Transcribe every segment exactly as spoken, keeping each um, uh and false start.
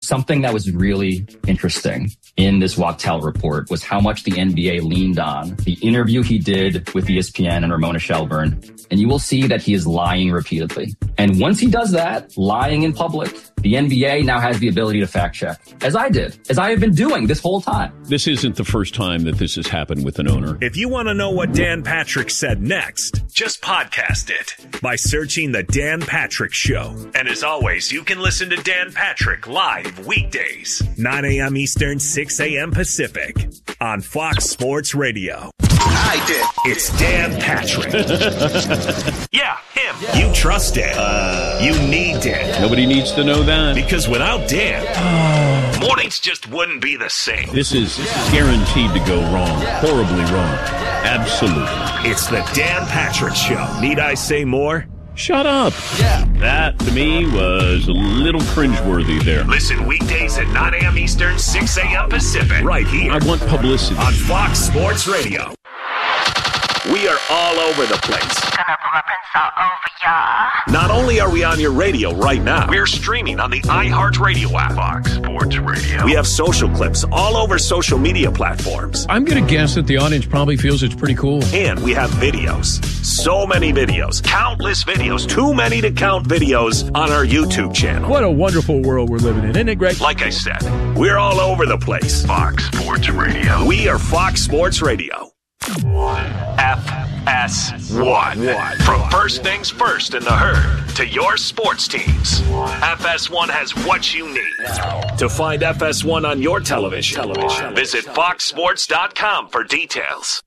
Something that was really interesting in this Wachtel report was how much the N B A leaned on the interview he did with E S P N and Ramona Shelburne. And you will see that he is lying repeatedly. And once he does that, lying in public, the N B A now has the ability to fact check, as I did, as I have been doing this whole time. This isn't the first time that this has happened with an owner. If you want to know what Dan Patrick said next, just podcast it by searching The Dan Patrick Show. And as always, you can listen to Dan Patrick live weekdays, nine a.m. Eastern, six a.m. Pacific, on Fox Sports Radio. I did. It's Dan Patrick. Yeah, him. Yeah. You trust Dan. Uh, you need Dan. Nobody needs to know that. Because without Dan, yeah. mornings just wouldn't be the same. This is guaranteed to go wrong. Yeah. Horribly wrong. Absolutely. It's the Dan Patrick Show. Need I say more? Shut up. Yeah. That, to me, was a little cringeworthy there. Listen weekdays at nine a.m. Eastern, six a.m. Pacific. Right here. I want publicity. On Fox Sports Radio. We are all over the place. Gonna rub all over ya. Not only are we on your radio right now, we're streaming on the iHeartRadio app. Fox Sports Radio. We have social clips all over social media platforms. I'm going to guess that the audience probably feels it's pretty cool. And we have videos. So many videos. Countless videos. Too many to count videos on our YouTube channel. What a wonderful world we're living in. Isn't it great? Like I said, we're all over the place. Fox Sports Radio. We are Fox Sports Radio. F S one. From first things first in the herd to your sports teams, F S one has what you need. To find F S one on your television, television. visit fox sports dot com for details.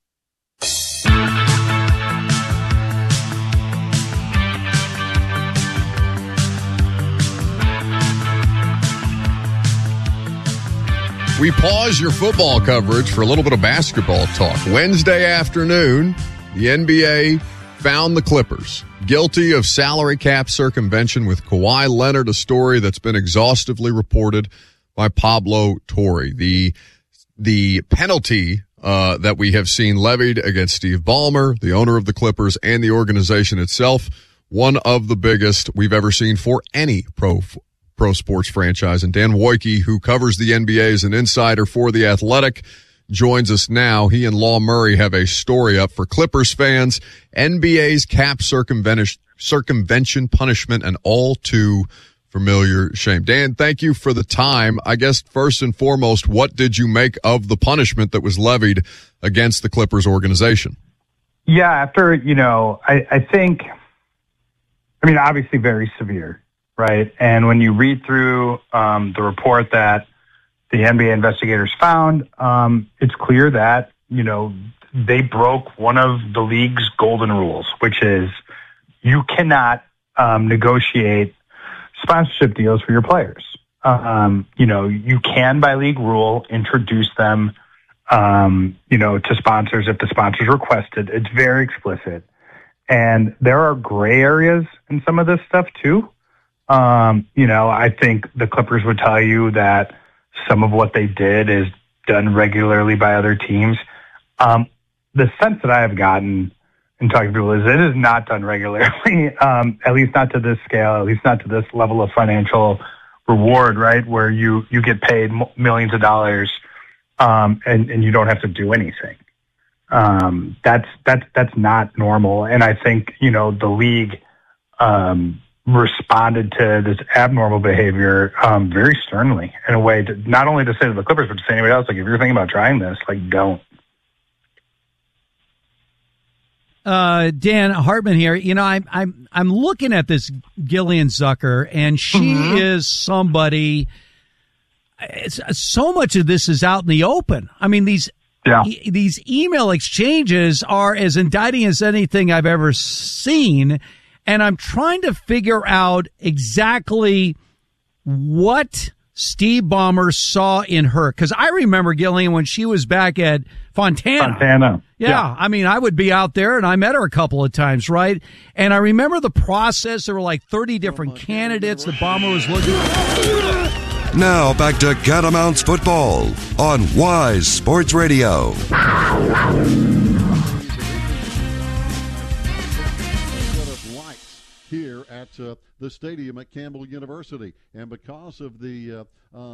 We pause your football coverage for a little bit of basketball talk. Wednesday afternoon, the N B A found the Clippers guilty of salary cap circumvention with Kawhi Leonard, a story that's been exhaustively reported by Pablo Torre. The the penalty uh, that we have seen levied against Steve Ballmer, the owner of the Clippers, and the organization itself, one of the biggest we've ever seen for any pro pro sports franchise. And Dan Wojcicki, who covers the N B A as an insider for The Athletic, joins us now. He and Law Murray have a story up for Clippers fans, N B A's cap circumvention, circumvention punishment, and all too familiar shame. Dan, thank you for the time. I guess first and foremost, what did you make of the punishment that was levied against the Clippers organization? Yeah, after, you know, I, I think, I mean, obviously very severe. Right. And when you read through um, the report that the N B A investigators found, um, it's clear that, you know, they broke one of the league's golden rules, which is you cannot um, negotiate sponsorship deals for your players. Um, you know, you can, by league rule, introduce them, um, you know, to sponsors if the sponsors request it. It's very explicit. And there are gray areas in some of this stuff, too. Um, you know, I think the Clippers would tell you that some of what they did is done regularly by other teams. Um, the sense that I have gotten in talking to people is it is not done regularly, um, at least not to this scale, at least not to this level of financial reward, right, where you, you get paid millions of dollars um, and, and you don't have to do anything. Um, that's, that's, that's not normal. And I think, you know, the league um, responded to this abnormal behavior um, very sternly in a way to not only to say to the Clippers, but to say anybody else, like, if you're thinking about trying this, like, don't. Uh, Dan Hartman here. You know, I'm I'm I'm looking at this Gillian Zucker, and she mm-hmm. is somebody. It's, so much of this is out in the open. I mean, these yeah. e- these email exchanges are as indicting as anything I've ever seen, and I'm trying to figure out exactly what Steve Ballmer saw in her, because I remember Gillian when she was back at Fontana. Fontana. Yeah, yeah, I mean, I would be out there, and I met her a couple of times, right? And I remember the process. There were like thirty different candidates that Ballmer was looking at. Now back to Catamounts football on Wise Sports Radio. Here at uh, the stadium at Campbell University, and because of the uh, uh,